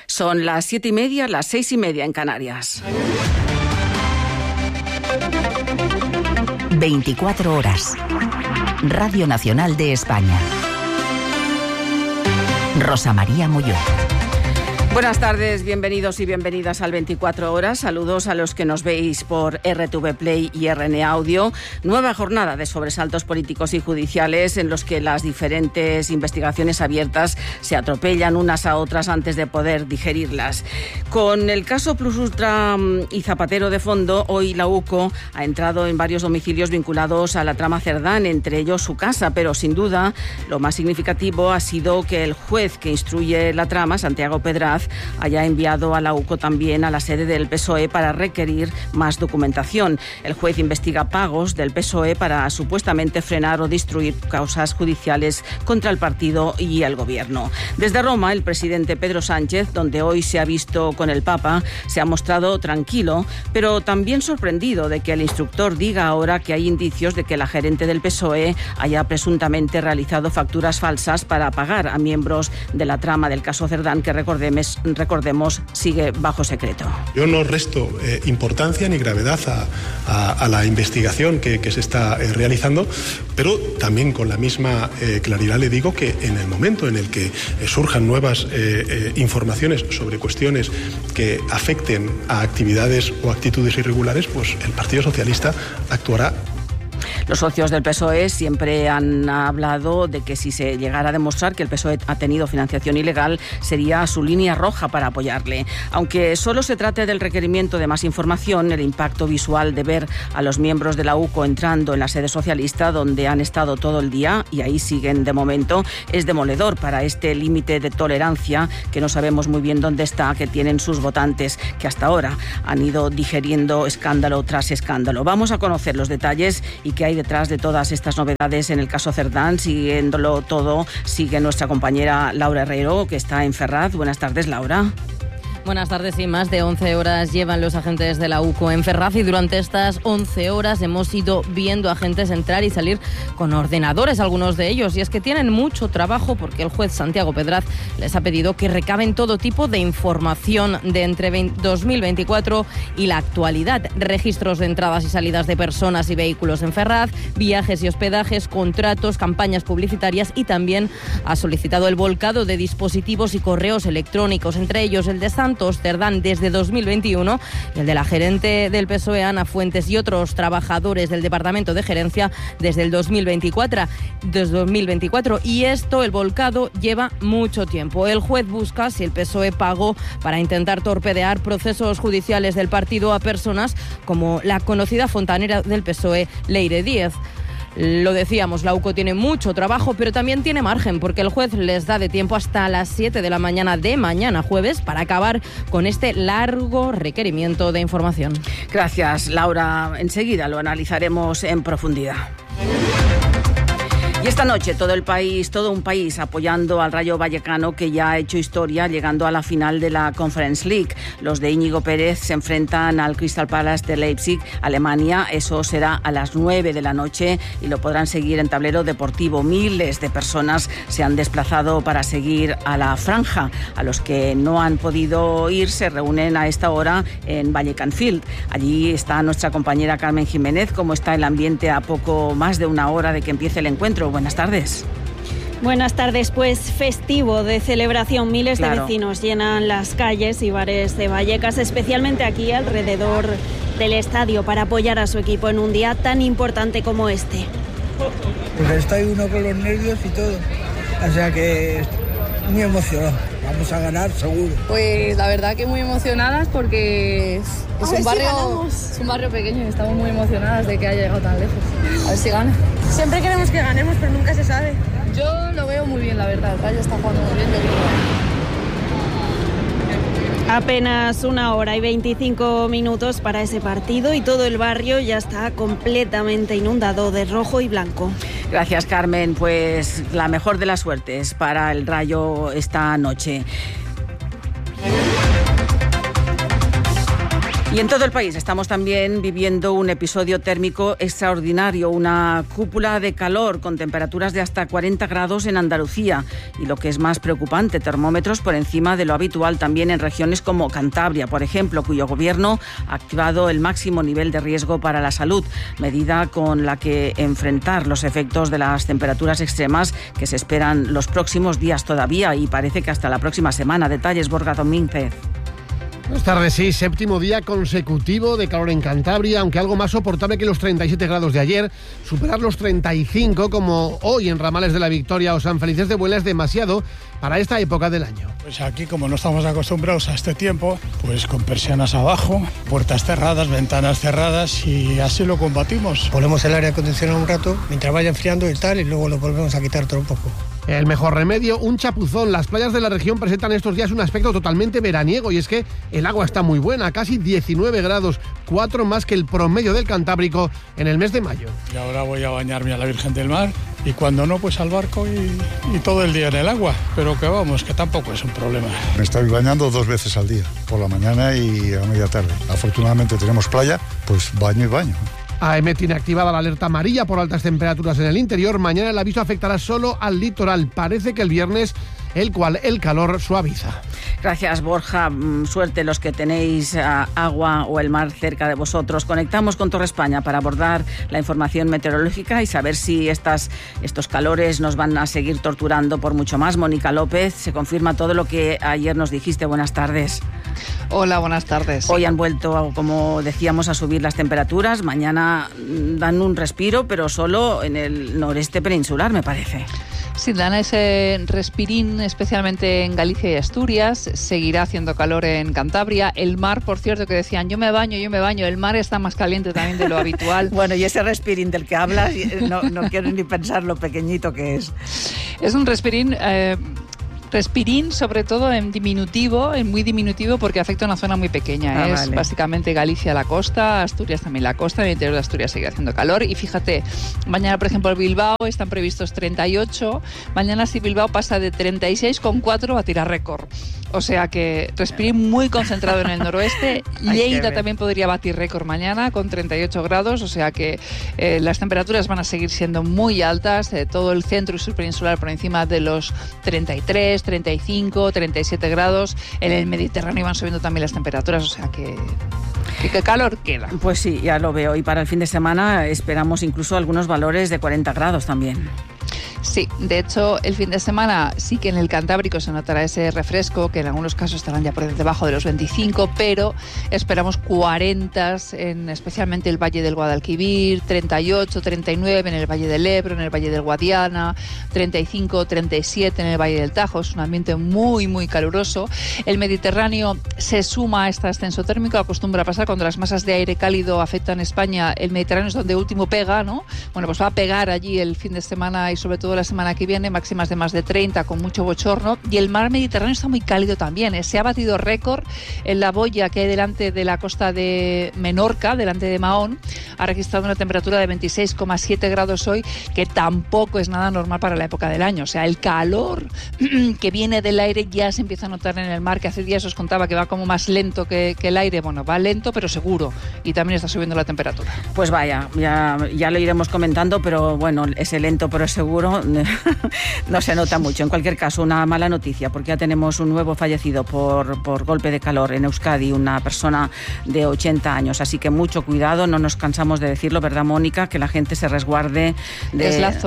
Son las 7:30, las 6:30 en Canarias. 24 horas. Radio Nacional de España. Rosa María Molló. Buenas tardes, bienvenidos y bienvenidas al 24 horas. Saludos a los que nos veis por RTV Play y RN Audio. Nueva jornada de sobresaltos políticos y judiciales en los que las diferentes investigaciones abiertas se atropellan unas a otras antes de poder digerirlas. Con el caso Plus Ultra y Zapatero de fondo, hoy la UCO ha entrado en varios domicilios vinculados a la trama Cerdán, entre ellos su casa, pero sin duda lo más significativo ha sido que el juez que instruye la trama, Santiago Pedraz, haya enviado a la UCO también a la sede del PSOE para requerir más documentación. El juez investiga pagos del PSOE para supuestamente frenar o destruir causas judiciales contra el partido y el gobierno. Desde Roma, el presidente Pedro Sánchez, donde hoy se ha visto con el Papa, se ha mostrado tranquilo, pero también sorprendido de que el instructor diga ahora que hay indicios de que la gerente del PSOE haya presuntamente realizado facturas falsas para pagar a miembros de la trama del caso Cerdán, que recordemos, sigue bajo secreto. Yo no resto importancia ni gravedad a la investigación que se está realizando, pero también con la misma claridad le digo que en el momento en el que surjan nuevas informaciones sobre cuestiones que afecten a actividades o actitudes irregulares, pues el Partido Socialista actuará. Los socios del PSOE siempre han hablado de que si se llegara a demostrar que el PSOE ha tenido financiación ilegal, sería su línea roja para apoyarle. Aunque solo se trate del requerimiento de más información, el impacto visual de ver a los miembros de la UCO entrando en la sede socialista, donde han estado todo el día y ahí siguen de momento, es demoledor para este límite de tolerancia que no sabemos muy bien dónde está, que tienen sus votantes, que hasta ahora han ido digeriendo escándalo tras escándalo. Vamos a conocer los detalles y qué hay detrás de todas estas novedades en el caso Cerdán. Siguiéndolo todo, sigue nuestra compañera Laura Herrero, que está en Ferraz. Buenas tardes, Laura. Buenas tardes. Y más de 11 horas llevan los agentes de la UCO en Ferraz y durante estas 11 horas hemos ido viendo agentes entrar y salir con ordenadores, algunos de ellos. Y es que tienen mucho trabajo porque el juez Santiago Pedraz les ha pedido que recaben todo tipo de información de entre 2024 y la actualidad. Registros de entradas y salidas de personas y vehículos en Ferraz, viajes y hospedajes, contratos, campañas publicitarias, y también ha solicitado el volcado de dispositivos y correos electrónicos, entre ellos el de Cerdán desde 2021 y el de la gerente del PSOE, Ana Fuentes, y otros trabajadores del Departamento de Gerencia desde el 2024. Y esto, el volcado, lleva mucho tiempo. El juez busca si el PSOE pagó para intentar torpedear procesos judiciales del partido a personas como la conocida fontanera del PSOE, Leire Díez. Lo decíamos, la UCO tiene mucho trabajo, pero también tiene margen, porque el juez les da de tiempo hasta las 7 de la mañana de mañana jueves para acabar con este largo requerimiento de información. Gracias, Laura. Enseguida lo analizaremos en profundidad. Y esta noche todo un país apoyando al Rayo Vallecano, que ya ha hecho historia llegando a la final de la Conference League. Los de Íñigo Pérez se enfrentan al Crystal Palace de Leipzig, Alemania. Eso será a las 9 de la noche y lo podrán seguir en Tablero Deportivo. Miles de personas se han desplazado para seguir a la franja. A los que no han podido ir se reúnen a esta hora en Vallecano Field. Allí está nuestra compañera Carmen Jiménez. ¿Cómo está el ambiente a poco más de una hora de que empiece el encuentro? Buenas tardes. Buenas tardes, pues festivo de celebración. Miles de vecinos llenan las calles y bares de Vallecas, especialmente aquí alrededor del estadio, para apoyar a su equipo en un día tan importante como este. Pues está uno con los nervios y todo, o sea que muy emocionado. Vamos a ganar seguro. Pues la verdad que muy emocionadas porque es un barrio pequeño y estamos muy emocionadas de que haya llegado tan lejos. A ver si gana. Siempre queremos que ganemos, pero nunca se sabe. Yo lo veo muy bien, la verdad. El Rayo está jugando muy bien. Apenas 1 hora y 25 minutos para ese partido y todo el barrio ya está completamente inundado de rojo y blanco. Gracias, Carmen. Pues la mejor de las suertes para el Rayo esta noche. Y en todo el país estamos también viviendo un episodio térmico extraordinario, una cúpula de calor con temperaturas de hasta 40 grados en Andalucía y, lo que es más preocupante, termómetros por encima de lo habitual también en regiones como Cantabria, por ejemplo, cuyo gobierno ha activado el máximo nivel de riesgo para la salud, medida con la que enfrentar los efectos de las temperaturas extremas que se esperan los próximos días todavía y parece que hasta la próxima semana. Detalles, Borja Domínguez. Buenas tardes, sí, 7º día consecutivo de calor en Cantabria, aunque algo más soportable que los 37 grados de ayer. Superar los 35, como hoy en Ramales de la Victoria o San Felices de Buela, es demasiado para esta época del año. Pues aquí, como no estamos acostumbrados a este tiempo, pues con persianas abajo, puertas cerradas, ventanas cerradas, y así lo combatimos. Ponemos el aire acondicionado un rato mientras vaya enfriando y tal, y luego lo volvemos a quitar todo un poco. El mejor remedio, un chapuzón. Las playas de la región presentan estos días un aspecto totalmente veraniego, y es que el agua está muy buena, casi 19 grados, 4 más que el promedio del Cantábrico en el mes de mayo. Y ahora voy a bañarme a la Virgen del Mar, y cuando no, pues al barco y todo el día en el agua, pero que vamos, que tampoco es un problema. Me estoy bañando 2 veces al día, por la mañana y a media tarde. Afortunadamente tenemos playa, pues baño y baño. AEMET tiene activada la alerta amarilla por altas temperaturas en el interior. Mañana el aviso afectará solo al litoral. Parece que el viernes el calor suaviza. Gracias, Borja. Suerte los que tenéis agua o el mar cerca de vosotros. Conectamos con Torre España para abordar la información meteorológica y saber si estos calores nos van a seguir torturando por mucho más. Mónica López, se confirma todo lo que ayer nos dijiste. Buenas tardes. Hola, buenas tardes. Hoy han vuelto, como decíamos, a subir las temperaturas. Mañana dan un respiro, pero solo en el noreste peninsular, me parece. Sí, dan ese respirín, especialmente en Galicia y Asturias. Seguirá haciendo calor en Cantabria. El mar, por cierto, que decían, yo me baño. El mar está más caliente también de lo habitual. Bueno, y ese respirín del que hablas, no quiero ni pensar lo pequeñito que es. Es un respirín... Respirín, sobre todo en diminutivo, en muy diminutivo, porque afecta a una zona muy pequeña. Es vale. Básicamente Galicia la costa, Asturias también la costa, en el interior de Asturias sigue haciendo calor. Y fíjate, mañana, por ejemplo, en Bilbao están previstos 38. Mañana, si Bilbao pasa de 36,4 a tirar récord. O sea que respirín muy concentrado en el noroeste. Lleida también podría batir récord mañana con 38 grados. O sea que las temperaturas van a seguir siendo muy altas. Todo el centro y sur peninsular por encima de los 33, 35, 37 grados. En el Mediterráneo van subiendo también las temperaturas. O sea que ¿qué calor queda? Pues sí, ya lo veo. Y para el fin de semana esperamos incluso algunos valores de 40 grados también. Sí, de hecho, el fin de semana sí que en el Cantábrico se notará ese refresco, que en algunos casos estarán ya por debajo de los 25, pero esperamos 40, especialmente el Valle del Guadalquivir, 38, 39 en el Valle del Ebro, en el Valle del Guadiana, 35, 37 en el Valle del Tajo. Es un ambiente muy, muy caluroso. El Mediterráneo se suma a este ascenso térmico. Acostumbra a pasar cuando las masas de aire cálido afectan España. El Mediterráneo es donde último pega, ¿no? Bueno, pues va a pegar allí el fin de semana y sobre todo la semana que viene, máximas de más de 30 con mucho bochorno. Y el mar Mediterráneo está muy cálido también. Se ha batido récord en la boya que hay delante de la costa de Menorca, delante de Mahón. Ha registrado una temperatura de 26,7 grados hoy, que tampoco es nada normal para la época del año. O sea, el calor que viene del aire ya se empieza a notar en el mar, que hace días os contaba que va como más lento que el aire. Bueno, va lento pero seguro, y también está subiendo la temperatura. Pues vaya, ya lo iremos comentando, pero bueno, ese lento pero seguro no se nota mucho. En cualquier caso, una mala noticia, porque ya tenemos un nuevo fallecido por golpe de calor en Euskadi, una persona de 80 años, así que mucho cuidado, no nos cansamos de decirlo, ¿verdad, Mónica? Que la gente se resguarde de... Es la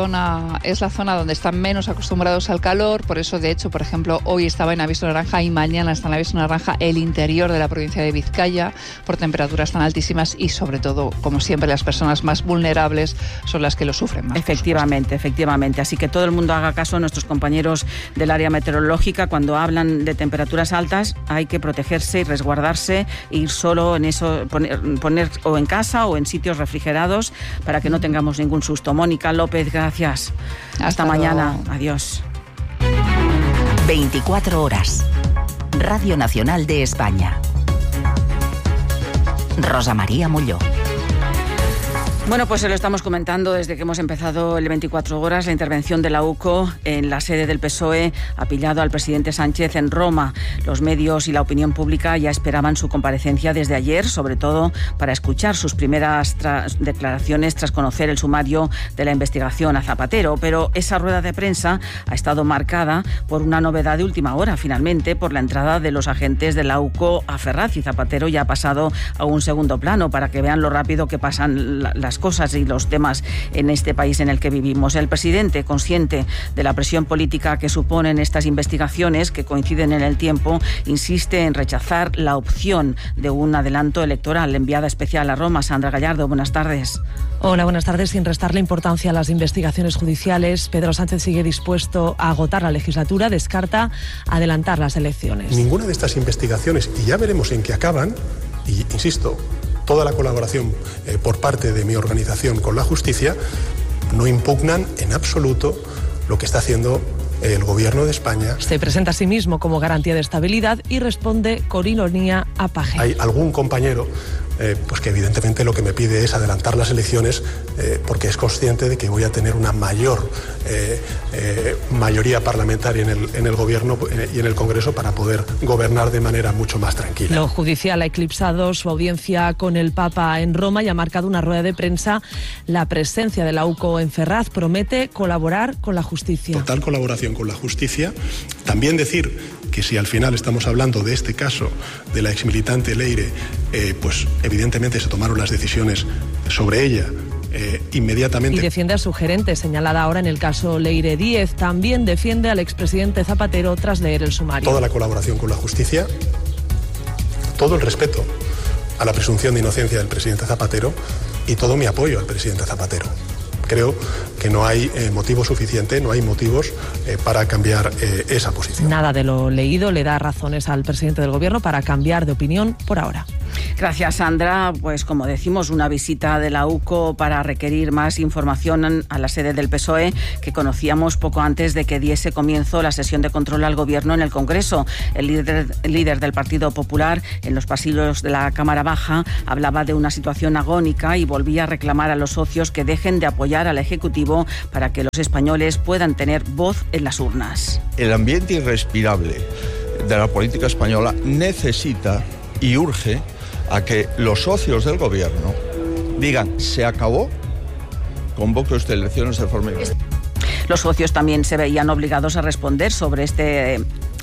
zona donde están menos acostumbrados al calor, por eso, de hecho, por ejemplo, hoy estaba en aviso naranja y mañana está en aviso naranja el interior de la provincia de Vizcaya, por temperaturas tan altísimas y, sobre todo, como siempre, las personas más vulnerables son las que lo sufren más. Efectivamente. Así que todo el mundo haga caso a nuestros compañeros del área meteorológica. Cuando hablan de temperaturas altas hay que protegerse y resguardarse, e ir solo en eso, poner o en casa o en sitios refrigerados para que no tengamos ningún susto. Mónica López, gracias. Hasta mañana. Adiós. 24 horas. Radio Nacional de España. Rosa María Molló. Bueno, pues se lo estamos comentando desde que hemos empezado el 24 horas. La intervención de la UCO en la sede del PSOE ha pillado al presidente Sánchez en Roma. Los medios y la opinión pública ya esperaban su comparecencia desde ayer, sobre todo para escuchar sus primeras declaraciones tras conocer el sumario de la investigación a Zapatero. Pero esa rueda de prensa ha estado marcada por una novedad de última hora, finalmente, por la entrada de los agentes de la UCO a Ferraz, y Zapatero ya ha pasado a un segundo plano, para que vean lo rápido que pasan las cosas y los temas en este país en el que vivimos. El presidente, consciente de la presión política que suponen estas investigaciones, que coinciden en el tiempo, insiste en rechazar la opción de un adelanto electoral. Enviada especial a Roma, Sandra Gallardo, buenas tardes. Hola, buenas tardes. Sin restarle importancia a las investigaciones judiciales, Pedro Sánchez sigue dispuesto a agotar la legislatura, descarta adelantar las elecciones. Ninguna de estas investigaciones, y ya veremos en qué acaban, y insisto, toda la colaboración por parte de mi organización con la justicia, no impugnan en absoluto lo que está haciendo el Gobierno de España. Se presenta a sí mismo como garantía de estabilidad y responde con ironía a Paje. Hay algún compañero pues que evidentemente lo que me pide es adelantar las elecciones porque es consciente de que voy a tener una mayor mayoría parlamentaria en el Gobierno y en el Congreso para poder gobernar de manera mucho más tranquila. Lo judicial ha eclipsado su audiencia con el Papa en Roma y ha marcado una rueda de prensa. La presencia de la UCO en Ferraz promete colaborar con la justicia. Total colaboración con la justicia. También decir que si al final estamos hablando de este caso de la exmilitante Leire, pues evidentemente se tomaron las decisiones sobre ella inmediatamente. Y defiende a su gerente, señalada ahora en el caso Leire Díez. También defiende al expresidente Zapatero tras leer el sumario. Toda la colaboración con la justicia, todo el respeto a la presunción de inocencia del presidente Zapatero y todo mi apoyo al presidente Zapatero. Creo que no hay motivo suficiente, no hay motivos para cambiar esa posición. Nada de lo leído le da razones al presidente del Gobierno para cambiar de opinión por ahora. Gracias, Sandra. Pues como decimos, una visita de la UCO para requerir más información a la sede del PSOE, que conocíamos poco antes de que diese comienzo la sesión de control al Gobierno en el Congreso. El líder del Partido Popular, en los pasillos de la Cámara Baja, hablaba de una situación agónica y volvía a reclamar a los socios que dejen de apoyar al Ejecutivo para que los españoles puedan tener voz en las urnas. El ambiente irrespirable de la política española necesita y urge a que los socios del Gobierno digan: se acabó, convoque usted elecciones de forma inmediata. Los socios también se veían obligados a responder sobre este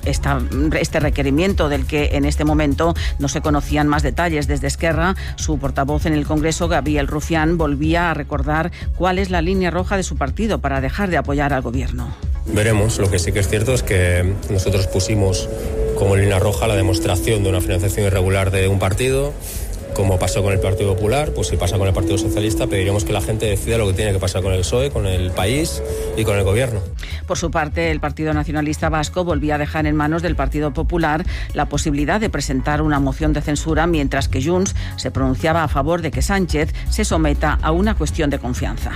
requerimiento, del que en este momento no se conocían más detalles. Desde Esquerra, su portavoz en el Congreso, Gabriel Rufián, volvía a recordar cuál es la línea roja de su partido para dejar de apoyar al Gobierno. Veremos. Lo que sí que es cierto es que nosotros pusimos como línea roja la demostración de una financiación irregular de un partido. Como pasó con el Partido Popular, pues si pasa con el Partido Socialista, pediremos que la gente decida lo que tiene que pasar con el PSOE, con el país y con el Gobierno. Por su parte, el Partido Nacionalista Vasco volvía a dejar en manos del Partido Popular la posibilidad de presentar una moción de censura, mientras que Junts se pronunciaba a favor de que Sánchez se someta a una cuestión de confianza.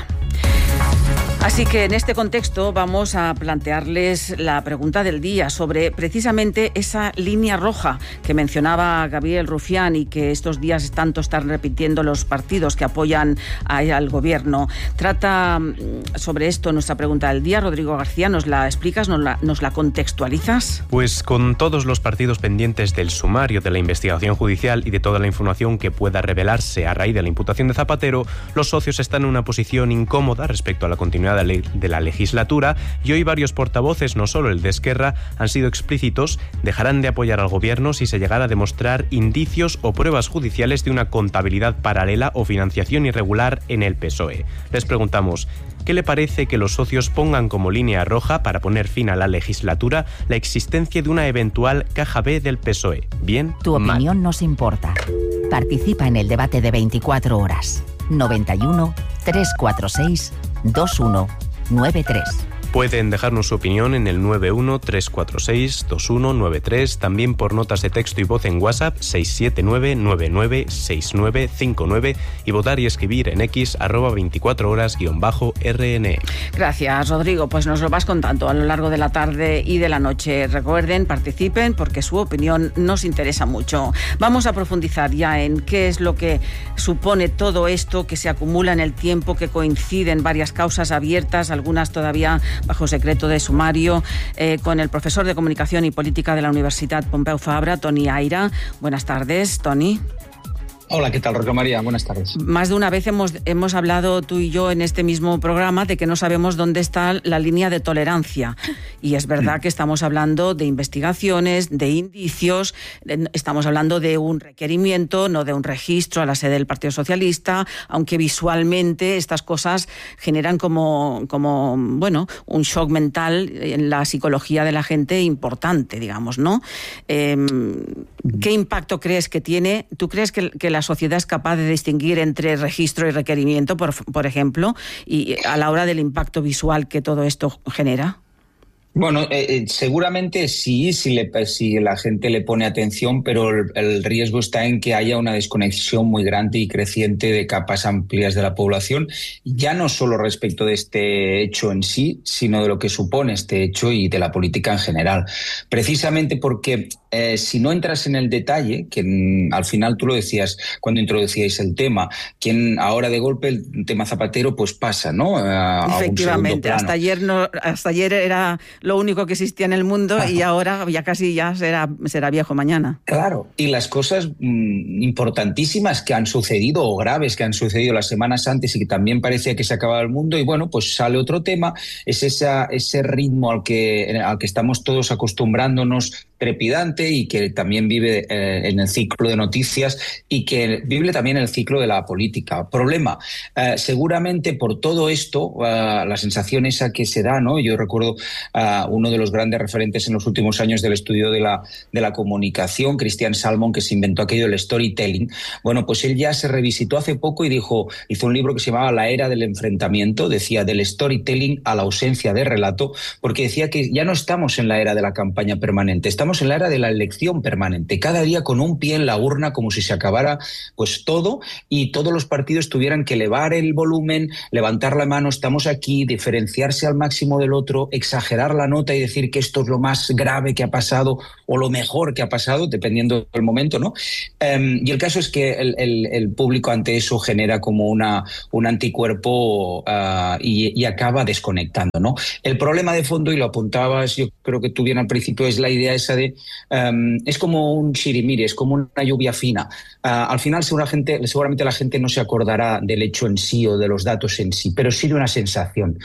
Así que en este contexto vamos a plantearles la pregunta del día sobre precisamente esa línea roja que mencionaba Gabriel Rufián y que estos días tanto están repitiendo los partidos que apoyan al Gobierno. Trata sobre esto nuestra pregunta del día. Rodrigo García, ¿nos la explicas, nos la contextualizas? Pues con todos los partidos pendientes del sumario de la investigación judicial y de toda la información que pueda revelarse a raíz de la imputación de Zapatero, los socios están en una posición incómoda respecto a la continuidad de la legislatura, y hoy varios portavoces, no solo el de Esquerra, han sido explícitos: dejarán de apoyar al Gobierno si se llegara a demostrar indicios o pruebas judiciales de una contabilidad paralela o financiación irregular en el PSOE. Les preguntamos: ¿qué le parece que los socios pongan como línea roja para poner fin a la legislatura la existencia de una eventual caja B del PSOE? ¿Bien? Tu opinión nos importa. Participa en el debate de 24 horas. 91 346 2193. Pueden dejarnos su opinión en el 913462193, también por notas de texto y voz en WhatsApp 679996959 y votar y escribir en X @24horas_RN. Gracias, Rodrigo. Pues nos lo vas contando a lo largo de la tarde y de la noche. Recuerden, participen porque su opinión nos interesa mucho. Vamos a profundizar ya en qué es lo que supone todo esto que se acumula en el tiempo, que coinciden varias causas abiertas, algunas todavía bajo secreto de sumario, con el profesor de Comunicación y Política de la Universidad Pompeu Fabra, Toni Aira. Buenas tardes, Toni. Hola, ¿qué tal, Rosa María? Buenas tardes. Más de una vez hemos hablado tú y yo en este mismo programa de que no sabemos dónde está la línea de tolerancia. Y es verdad que estamos hablando de investigaciones, de indicios, estamos hablando de un requerimiento, no de un registro a la sede del Partido Socialista, aunque visualmente estas cosas generan como un shock mental en la psicología de la gente importante, digamos, ¿no? ¿Qué impacto crees que tiene? ¿Tú crees que la sociedad es capaz de distinguir entre registro y requerimiento, por ejemplo, y a la hora del impacto visual que todo esto genera? Bueno, seguramente sí, si la gente le pone atención, pero el riesgo está en que haya una desconexión muy grande y creciente de capas amplias de la población, ya no solo respecto de este hecho en sí, sino de lo que supone este hecho y de la política en general. Precisamente porque si no entras en el detalle, que al final tú lo decías cuando introducíais el tema, ahora de golpe el tema Zapatero pues pasa, ¿no? Efectivamente, hasta ayer era lo único que existía en el mundo y ahora ya casi será viejo mañana. Claro, y las cosas importantísimas que han sucedido o graves que han sucedido las semanas antes y que también parecía que se acababa el mundo y bueno, pues sale otro tema, es ese ritmo al que estamos todos acostumbrándonos trepidante y que también vive en el ciclo de noticias y que vive también el ciclo de la política. Problema, seguramente por todo esto, la sensación esa que se da, ¿no? Yo recuerdo uno de los grandes referentes en los últimos años del estudio de la comunicación, Christian Salmon, que se inventó aquello del storytelling. Bueno, pues él ya se revisitó hace poco y hizo un libro que se llamaba La era del enfrentamiento, decía del storytelling a la ausencia de relato, porque decía que ya no estamos en la era de la campaña permanente, estamos en la era de la elección permanente, cada día con un pie en la urna, como si se acabara pues todo y todos los partidos tuvieran que elevar el volumen, levantar la mano, estamos aquí, diferenciarse al máximo del otro, exagerar la nota y decir que esto es lo más grave que ha pasado o lo mejor que ha pasado, dependiendo del momento, ¿no? Y el caso es que el público ante eso genera como un anticuerpo y acaba desconectando, ¿no? El problema de fondo, y lo apuntabas, yo creo que tú bien al principio, es la idea esa de es como un shirimiri, es como una lluvia fina. Al final seguramente la gente no se acordará del hecho en sí o de los datos en sí, pero sí de una sensación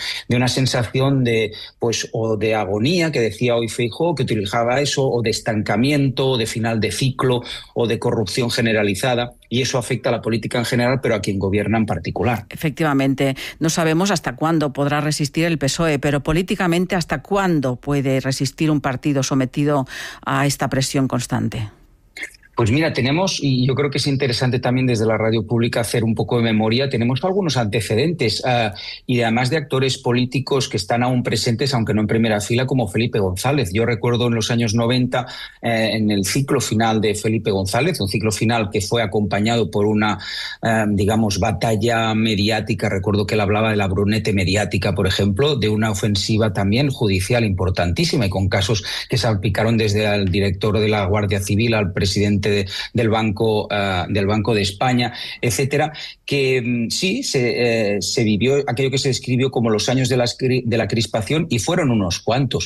de pues o de agonía, que decía hoy Feijóo, que utilizaba eso, o de estancamiento, o de final de ciclo, o de corrupción generalizada, y eso afecta a la política en general, pero a quien gobierna en particular. Efectivamente, no sabemos hasta cuándo podrá resistir el PSOE, pero políticamente hasta cuándo puede resistir un partido sometido a esta presión constante. Pues mira, tenemos, y yo creo que es interesante también desde la radio pública hacer un poco de memoria, tenemos algunos antecedentes y además de actores políticos que están aún presentes, aunque no en primera fila, como Felipe González. Yo recuerdo en los años 90, en el ciclo final de Felipe González, un ciclo final que fue acompañado por una, batalla mediática. Recuerdo que él hablaba de la brunete mediática, por ejemplo, de una ofensiva también judicial importantísima y con casos que salpicaron desde el director de la Guardia Civil al presidente del Banco de España, etcétera, que sí se vivió aquello que se describió como los años de la crispación y fueron unos cuantos.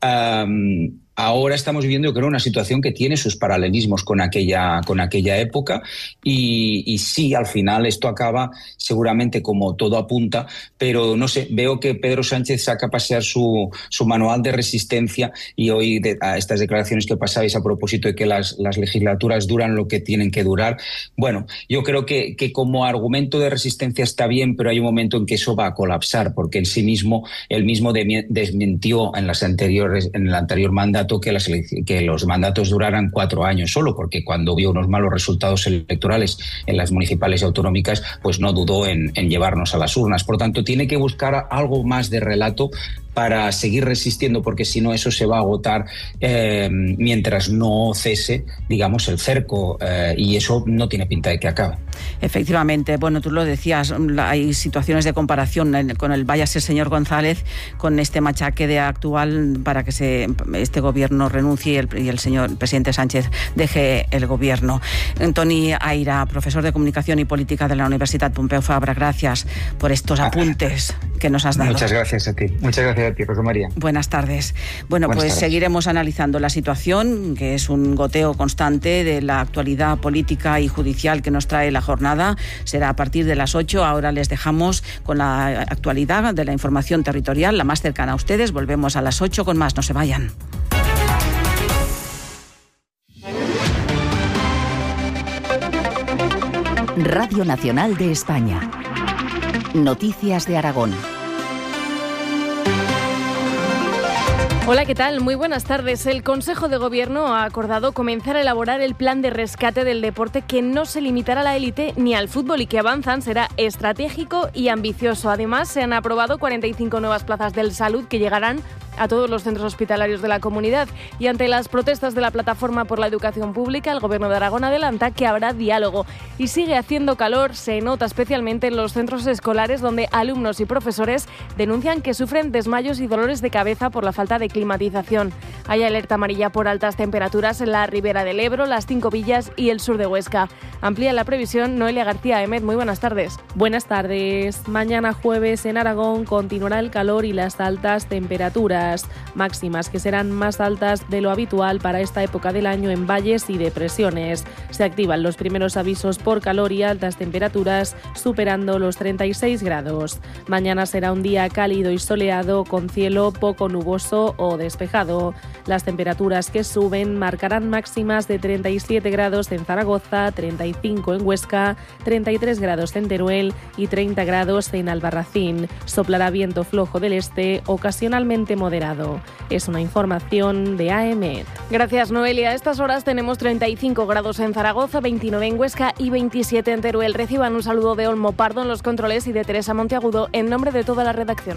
Ahora estamos viviendo, yo creo, una situación que tiene sus paralelismos con aquella época y sí, al final esto acaba seguramente como todo apunta, pero no sé, veo que Pedro Sánchez saca a pasear su manual de resistencia y hoy a estas declaraciones que pasabais a propósito de que las legislaturas duran lo que tienen que durar. Bueno, yo creo que como argumento de resistencia está bien, pero hay un momento en que eso va a colapsar, porque en sí mismo él mismo desmintió en el anterior mandato que los mandatos duraran 4 años solo, porque cuando vio unos malos resultados electorales en las municipales y autonómicas, pues no dudó en llevarnos a las urnas. Por tanto, tiene que buscar algo más de relato para seguir resistiendo, porque si no eso se va a agotar mientras no cese, digamos, el cerco, y eso no tiene pinta de que acabe. Efectivamente, bueno, tú lo decías, hay situaciones de comparación con el váyase señor González, con este machaque de actual para que este gobierno renuncie y el señor presidente Sánchez deje el gobierno. Toni Aira, profesor de Comunicación y Política de la Universidad Pompeu Fabra, gracias por estos apuntes que nos has dado. Muchas gracias a ti, Rosa María. Buenas tardes. Buenas tardes. Seguiremos analizando la situación, que es un goteo constante de la actualidad política y judicial que nos trae la jornada. Será a partir de las 8. Ahora les dejamos con la actualidad de la información territorial, la más cercana a ustedes. Volvemos a las 8 con más. No se vayan. Radio Nacional de España. Noticias de Aragón. Hola, ¿qué tal? Muy buenas tardes. El Consejo de Gobierno ha acordado comenzar a elaborar el plan de rescate del deporte, que no se limitará a la élite ni al fútbol y que avanzan será estratégico y ambicioso. Además, se han aprobado 45 nuevas plazas del Salud que llegarán a todos los centros hospitalarios de la comunidad. Y ante las protestas de la Plataforma por la Educación Pública, el Gobierno de Aragón adelanta que habrá diálogo. Y sigue haciendo calor, se nota especialmente en los centros escolares, donde alumnos y profesores denuncian que sufren desmayos y dolores de cabeza por la falta de climatización. Hay alerta amarilla por altas temperaturas en la Ribera del Ebro, las Cinco Villas y el sur de Huesca. Amplía la previsión Noelia García. Emet, muy buenas tardes. Buenas tardes. Mañana jueves en Aragón continuará el calor y las altas temperaturas máximas, que serán más altas de lo habitual para esta época del año en valles y depresiones. Se activan los primeros avisos por calor y altas temperaturas, superando los 36 grados. Mañana será un día cálido y soleado, con cielo poco nuboso o despejado. Las temperaturas que suben marcarán máximas de 37 grados en Zaragoza, 35 en Huesca, 33 grados en Teruel y 30 grados en Albarracín. Soplará viento flojo del este, ocasionalmente moderado. Es una información de AEMET. Gracias, Noelia. A estas horas tenemos 35 grados en Zaragoza, 29 en Huesca y 27 en Teruel. Reciban un saludo de Olmo Pardo en los controles y de Teresa Monteagudo en nombre de toda la redacción.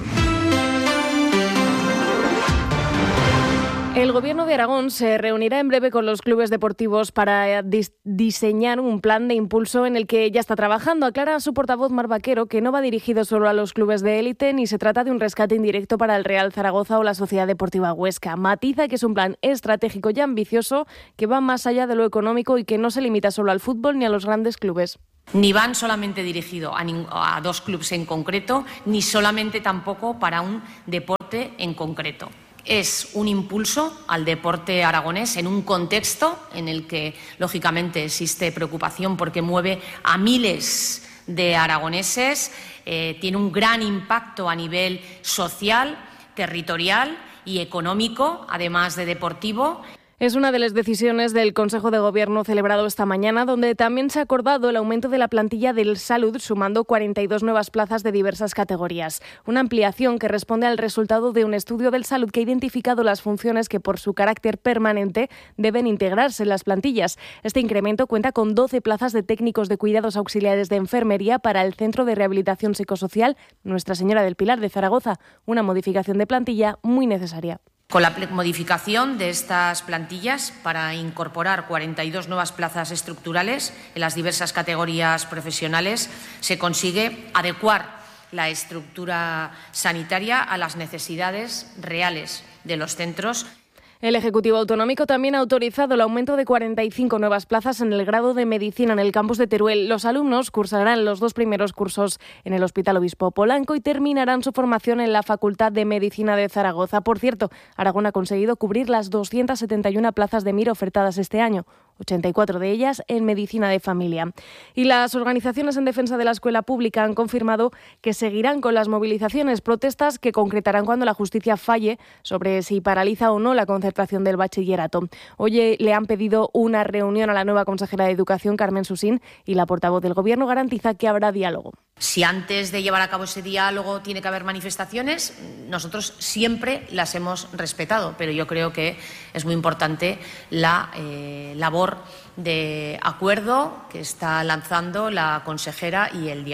El Gobierno de Aragón se reunirá en breve con los clubes deportivos para diseñar un plan de impulso en el que ya está trabajando. Aclara su portavoz Mar Vaquero que no va dirigido solo a los clubes de élite, ni se trata de un rescate indirecto para el Real Zaragoza o la Sociedad Deportiva Huesca. Matiza que es un plan estratégico y ambicioso que va más allá de lo económico y que no se limita solo al fútbol ni a los grandes clubes. Ni van solamente dirigido a dos clubes en concreto, ni solamente tampoco para un deporte en concreto. Es un impulso al deporte aragonés en un contexto en el que, lógicamente, existe preocupación porque mueve a miles de aragoneses, tiene un gran impacto a nivel social, territorial y económico, además de deportivo. Es una de las decisiones del Consejo de Gobierno celebrado esta mañana, donde también se ha acordado el aumento de la plantilla del Salud, sumando 42 nuevas plazas de diversas categorías. Una ampliación que responde al resultado de un estudio del Salud que ha identificado las funciones que, por su carácter permanente, deben integrarse en las plantillas. Este incremento cuenta con 12 plazas de técnicos de cuidados auxiliares de enfermería para el Centro de Rehabilitación Psicosocial Nuestra Señora del Pilar de Zaragoza, una modificación de plantilla muy necesaria. Con la modificación de estas plantillas para incorporar 42 nuevas plazas estructurales en las diversas categorías profesionales, se consigue adecuar la estructura sanitaria a las necesidades reales de los centros. El Ejecutivo Autonómico también ha autorizado el aumento de 45 nuevas plazas en el grado de Medicina en el campus de Teruel. Los alumnos cursarán los 2 primeros cursos en el Hospital Obispo Polanco y terminarán su formación en la Facultad de Medicina de Zaragoza. Por cierto, Aragón ha conseguido cubrir las 271 plazas de MIR ofertadas este año, 84 de ellas en Medicina de Familia. Y las organizaciones en defensa de la escuela pública han confirmado que seguirán con las movilizaciones, protestas que concretarán cuando la justicia falle sobre si paraliza o no la concertación del bachillerato. Hoy le han pedido una reunión a la nueva consejera de Educación, Carmen Susín, y la portavoz del Gobierno garantiza que habrá diálogo. Si antes de llevar a cabo ese diálogo tiene que haber manifestaciones, nosotros siempre las hemos respetado, pero yo creo que es muy importante la labor de acuerdo que está lanzando la consejera y el diálogo.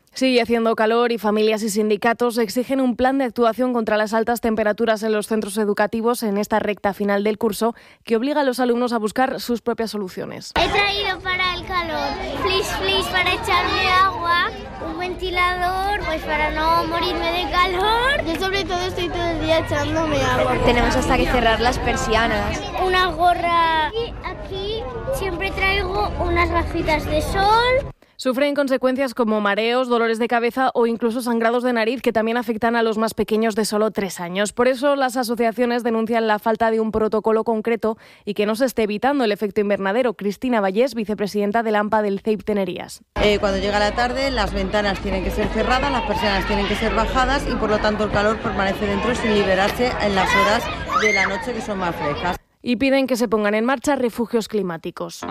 Sigue haciendo calor y familias y sindicatos exigen un plan de actuación contra las altas temperaturas en los centros educativos en esta recta final del curso que obliga a los alumnos a buscar sus propias soluciones. He traído para el calor flis para echarme agua, un ventilador pues para no morirme de calor. Yo sobre todo estoy todo el día echándome agua. Tenemos hasta que cerrar las persianas. Una gorra. Y aquí siempre traigo unas gafitas de sol. Sufren consecuencias como mareos, dolores de cabeza o incluso sangrados de nariz que también afectan a los más pequeños de solo 3 años. Por eso las asociaciones denuncian la falta de un protocolo concreto y que no se esté evitando el efecto invernadero. Cristina Vallés, vicepresidenta del AMPA del CEIP Tenerías. Cuando llega la tarde, las ventanas tienen que ser cerradas, las persianas tienen que ser bajadas y por lo tanto el calor permanece dentro sin liberarse en las horas de la noche que son más frescas. Y piden que se pongan en marcha refugios climáticos.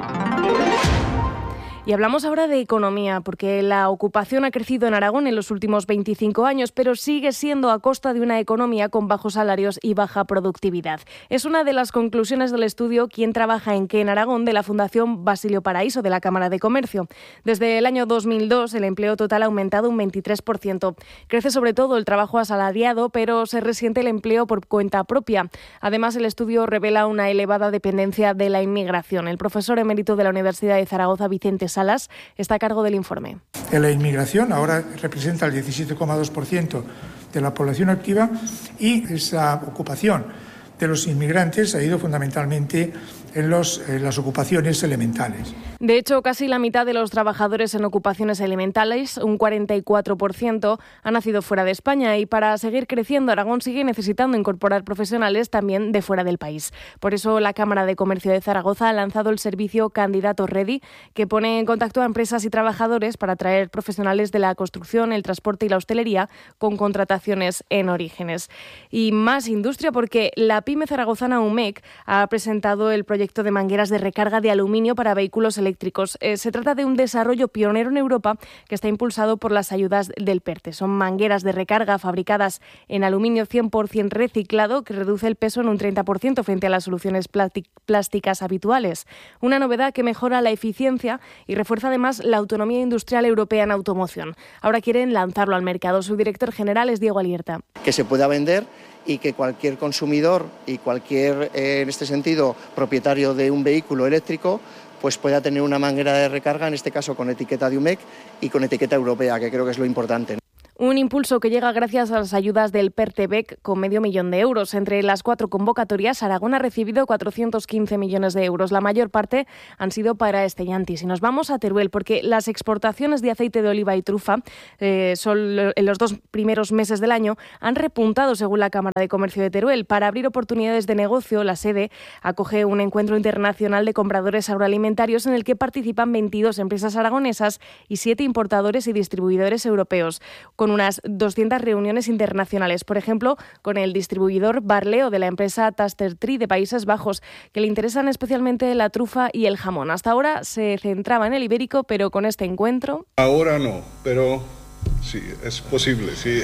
Y hablamos ahora de economía, porque la ocupación ha crecido en Aragón en los últimos 25 años, pero sigue siendo a costa de una economía con bajos salarios y baja productividad. Es una de las conclusiones del estudio ¿Quién trabaja en qué en Aragón?, de la Fundación Basilio Paraíso, de la Cámara de Comercio. Desde el año 2002, el empleo total ha aumentado un 23%. Crece sobre todo el trabajo asalariado, pero se resiente el empleo por cuenta propia. Además, el estudio revela una elevada dependencia de la inmigración. El profesor emérito de la Universidad de Zaragoza, Vicente Salas, está a cargo del informe. La inmigración ahora representa el 17,2% de la población activa y esa ocupación de los inmigrantes ha ido fundamentalmente en las ocupaciones elementales. De hecho, casi la mitad de los trabajadores en ocupaciones elementales, un 44%, han nacido fuera de España y para seguir creciendo Aragón sigue necesitando incorporar profesionales también de fuera del país. Por eso la Cámara de Comercio de Zaragoza ha lanzado el servicio Candidato Ready, que pone en contacto a empresas y trabajadores para atraer profesionales de la construcción, el transporte y la hostelería con contrataciones en orígenes. Y más industria porque la pyme zaragozana UMEC ha presentado el proyecto de mangueras de recarga de aluminio para vehículos eléctricos. Se trata de un desarrollo pionero en Europa que está impulsado por las ayudas del PERTE. Son mangueras de recarga fabricadas en aluminio 100% reciclado que reduce el peso en un 30% frente a las soluciones plásticas habituales. Una novedad que mejora la eficiencia y refuerza además la autonomía industrial europea en automoción. Ahora quieren lanzarlo al mercado. Su director general es Diego Alierta. Que se pueda vender y que cualquier consumidor y cualquier, en este sentido, propietario de un vehículo eléctrico, pues pueda tener una manguera de recarga, en este caso con etiqueta de UMEC y con etiqueta europea, que creo que es lo importante. Un impulso que llega gracias a las ayudas del PERTE-BEC con 500.000 euros. Entre las 4 convocatorias, Aragón ha recibido 415 millones de euros. La mayor parte han sido para Stellantis. Y nos vamos a Teruel, porque las exportaciones de aceite de oliva y trufa en los 2 primeros meses del año han repuntado, según la Cámara de Comercio de Teruel. Para abrir oportunidades de negocio, la sede acoge un encuentro internacional de compradores agroalimentarios en el que participan 22 empresas aragonesas y 7 importadores y distribuidores europeos, con unas 200 reuniones internacionales, por ejemplo, con el distribuidor Barleo de la empresa Taster Tree de Países Bajos, que le interesan especialmente la trufa y el jamón. Hasta ahora se centraba en el ibérico, pero con este encuentro... Ahora no, pero sí, es posible, sí.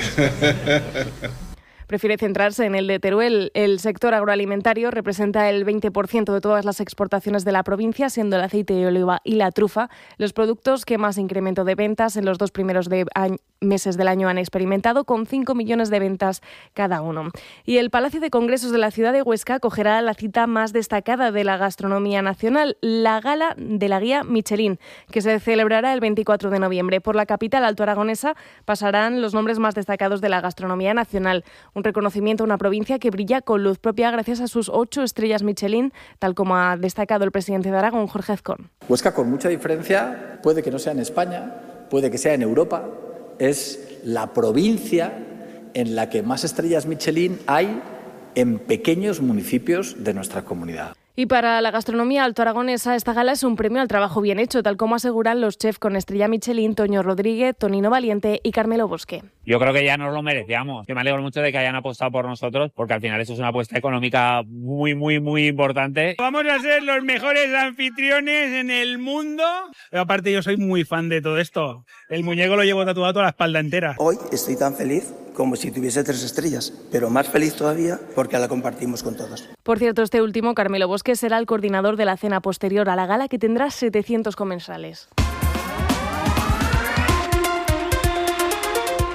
Prefiere centrarse en el de Teruel. El sector agroalimentario representa el 20% de todas las exportaciones de la provincia, siendo el aceite de oliva y la trufa los productos que más incremento de ventas en los 2 primeros meses del año han experimentado, con 5 millones de ventas cada uno. Y el Palacio de Congresos de la ciudad de Huesca acogerá la cita más destacada de la gastronomía nacional, la Gala de la Guía Michelin, que se celebrará el 24 de noviembre. Por la capital altoaragonesa pasarán los nombres más destacados de la gastronomía nacional. Un reconocimiento a una provincia que brilla con luz propia gracias a sus 8 estrellas Michelin, tal como ha destacado el presidente de Aragón, Jorge Azcón. Huesca, con mucha diferencia, puede que no sea en España, puede que sea en Europa, es la provincia en la que más estrellas Michelin hay en pequeños municipios de nuestra comunidad. Y para la gastronomía altoaragonesa, esta gala es un premio al trabajo bien hecho, tal como aseguran los chefs con estrella Michelin, Toño Rodríguez, Tonino Valiente y Carmelo Bosque. Yo creo que ya nos lo merecíamos. Yo me alegro mucho de que hayan apostado por nosotros, porque al final eso es una apuesta económica muy, muy, muy importante. Vamos a ser los mejores anfitriones en el mundo. Pero aparte yo soy muy fan de todo esto. El muñeco lo llevo tatuado toda la espalda entera. Hoy estoy tan feliz como si tuviese 3 estrellas, pero más feliz todavía porque la compartimos con todos. Por cierto, este último, Carmelo Bosque, será el coordinador de la cena posterior a la gala, que tendrá 700 comensales.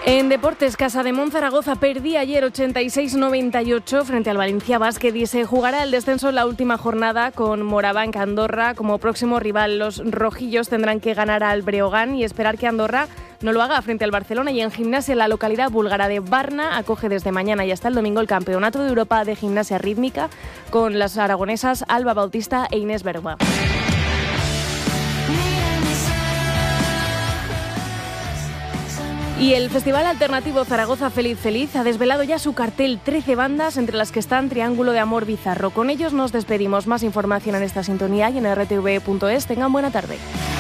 En deportes, Casa de Monzaragoza perdía ayer 86-98 frente al Valencia Basket y se jugará el descenso en la última jornada con Morabanc Andorra como próximo rival. Los rojillos tendrán que ganar al Breogán y esperar que Andorra no lo haga frente al Barcelona. Y en gimnasia, la localidad búlgara de Varna acoge desde mañana y hasta el domingo el Campeonato de Europa de Gimnasia Rítmica con las aragonesas Alba Bautista e Inés Bergua. Y el Festival Alternativo Zaragoza Feliz Feliz ha desvelado ya su cartel, 13 bandas, entre las que están Triángulo de Amor Bizarro. Con ellos nos despedimos. Más información en esta sintonía y en rtv.es. Tengan buena tarde.